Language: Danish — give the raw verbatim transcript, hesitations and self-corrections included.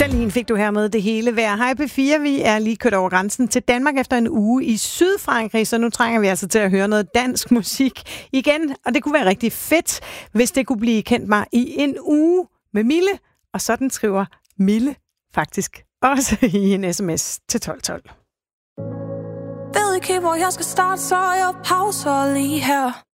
Dalin fik du her med det hele vejr. Hej P fire, vi er lige kørt over grænsen til Danmark efter en uge i Sydfrankrig, så nu trænger vi altså til at høre noget dansk musik igen. Og det kunne være rigtig fedt, hvis det kunne blive kendt mig i en uge med Mille. Og sådan skriver Mille faktisk også i en sms til tolv tolv. Ved ikke, hvor jeg skal starte, så jeg pauser lige her.